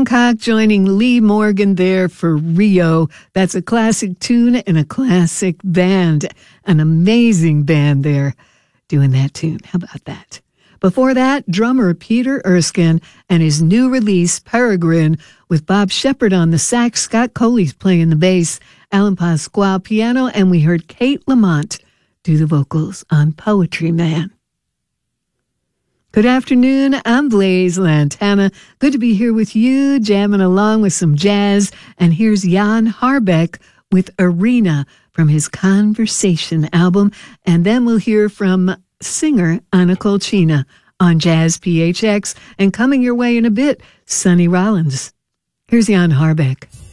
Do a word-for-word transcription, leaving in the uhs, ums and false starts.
Hancock joining Lee Morgan there for Rio. That's a classic tune and a classic band. An amazing band there doing that tune. How about that? Before that, drummer Peter Erskine and his new release, Peregrine, with Bob Shepard on the sax, Scott Coley's playing the bass, Alan Pasquale piano, and we heard Kate Lamont do the vocals on Poetry Man. Good afternoon, I'm Blaise Lantana. Good to be here with you, jamming along with some jazz. And here's Jan Harbeck with Arena from his Conversation album. And then we'll hear from singer Anna Colchina on Jazz P H X. And coming your way in a bit, Sonny Rollins. Here's Jan Harbeck.